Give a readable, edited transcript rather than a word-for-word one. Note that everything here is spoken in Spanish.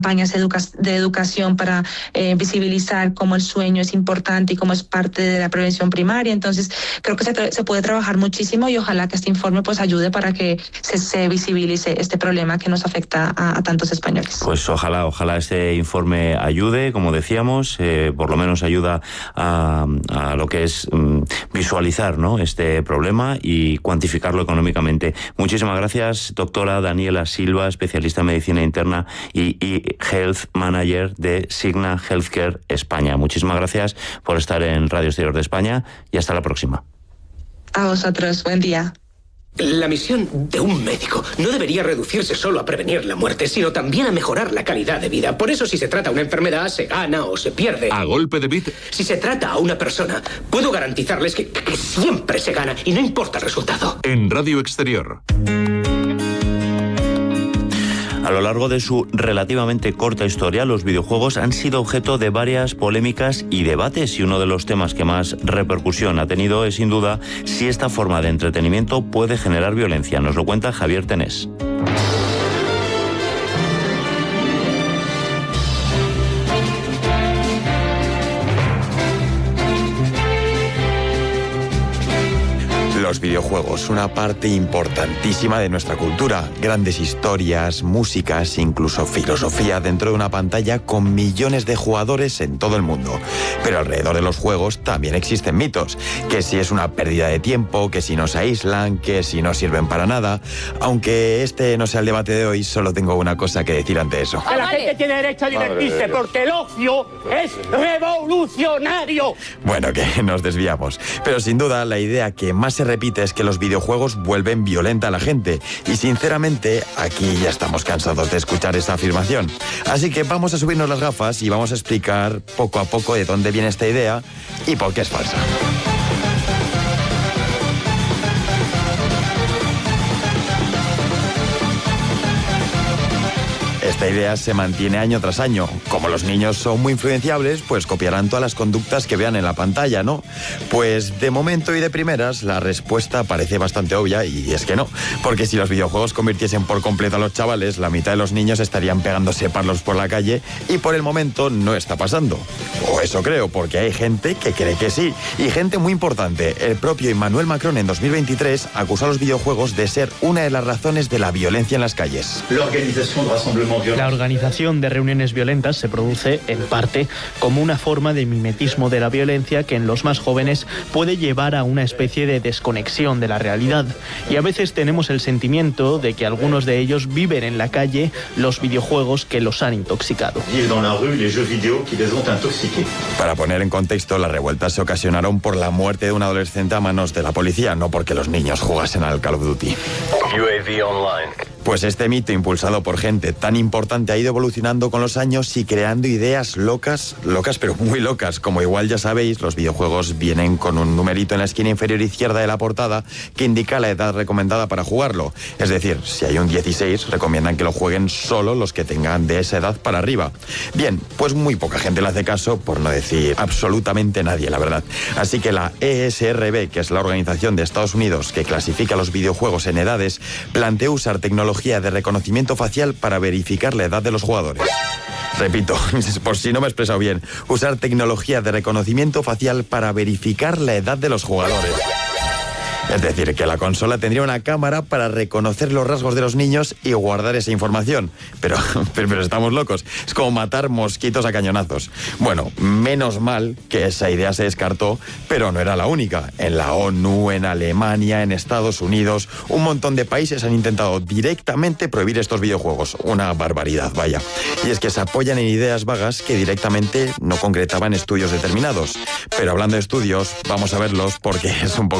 campañas de educación para visibilizar cómo el sueño es importante y cómo es parte de la prevención primaria. Entonces, creo que se puede trabajar muchísimo y ojalá que este informe pues ayude para que se visibilice este problema que nos afecta a tantos españoles. Pues ojalá este informe ayude, como decíamos, por lo menos ayuda a lo que es visualizar, ¿no?, este problema y cuantificarlo económicamente. Muchísimas gracias, doctora Daniela Silva, especialista en medicina interna y Health Manager de Cigna Healthcare España. Muchísimas gracias por estar en Radio Exterior de España y hasta la próxima. A vosotros, buen día. La misión de un médico no debería reducirse solo a prevenir la muerte, sino también a mejorar la calidad de vida. Por eso, si se trata una enfermedad, se gana o se pierde. A golpe de bit. Si se trata a una persona, puedo garantizarles que siempre se gana y no importa el resultado. En Radio Exterior. A lo largo de su relativamente corta historia, los videojuegos han sido objeto de varias polémicas y debates, y uno de los temas que más repercusión ha tenido es, sin duda, si esta forma de entretenimiento puede generar violencia. Nos lo cuenta Javier Tenés. Los videojuegos, una parte importantísima de nuestra cultura. Grandes historias, músicas, incluso filosofía dentro de una pantalla con millones de jugadores en todo el mundo. Pero alrededor de los juegos también existen mitos. Que si es una pérdida de tiempo, que si nos aíslan, que si no sirven para nada. Aunque este no sea el debate de hoy, solo tengo una cosa que decir ante eso. Que la gente tiene derecho a divertirse porque el ocio es revolucionario. Bueno, que nos desviamos. Pero sin duda la idea que más se repite es que los videojuegos vuelven violenta a la gente. Y sinceramente, aquí ya estamos cansados de escuchar esta afirmación. Así que vamos a subirnos las gafas y vamos a explicar poco a poco de dónde viene esta idea y por qué es falsa. Esta idea se mantiene año tras año. Como los niños son muy influenciables, pues copiarán todas las conductas que vean en la pantalla, ¿no? Pues de momento y de primeras, la respuesta parece bastante obvia, y es que no. Porque si los videojuegos convirtiesen por completo a los chavales, la mitad de los niños estarían pegándose palos por la calle, y por el momento no está pasando. O eso creo, porque hay gente que cree que sí. Y gente muy importante. El propio Emmanuel Macron en 2023 acusó a los videojuegos de ser una de las razones de la violencia en las calles. La organización de reuniones violentas se produce, en parte, como una forma de mimetismo de la violencia que en los más jóvenes puede llevar a una especie de desconexión de la realidad. Y a veces tenemos el sentimiento de que algunos de ellos viven en la calle los videojuegos que los han intoxicado. Para poner en contexto, las revueltas se ocasionaron por la muerte de un adolescente a manos de la policía, no porque los niños jugasen al Call of Duty. UAV online. Pues este mito, impulsado por gente tan importante, ha ido evolucionando con los años y creando ideas locas pero muy locas. Como igual ya sabéis, los videojuegos vienen con un numerito en la esquina inferior izquierda de la portada que indica la edad recomendada para jugarlo. Es decir, si hay un 16, recomiendan que lo jueguen solo los que tengan de esa edad para arriba. Bien, pues muy poca gente le hace caso, por no decir absolutamente nadie, la verdad. Así que la ESRB, que es la organización de Estados Unidos que clasifica los videojuegos en edades, planteó usar tecnología de reconocimiento facial para verificar la edad de los jugadores. Repito, por si no me he expresado bien, usar tecnología de reconocimiento facial para verificar la edad de los jugadores. Es decir, que la consola tendría una cámara para reconocer los rasgos de los niños y guardar esa información. Pero estamos locos. Es como matar mosquitos a cañonazos. Bueno, menos mal que esa idea se descartó, pero no era la única. En la ONU, en Alemania, en Estados Unidos, un montón de países han intentado directamente prohibir estos videojuegos. Una barbaridad, vaya. Y es que se apoyan en ideas vagas que directamente no concretaban estudios determinados. Pero hablando de estudios, vamos a verlos porque es un poco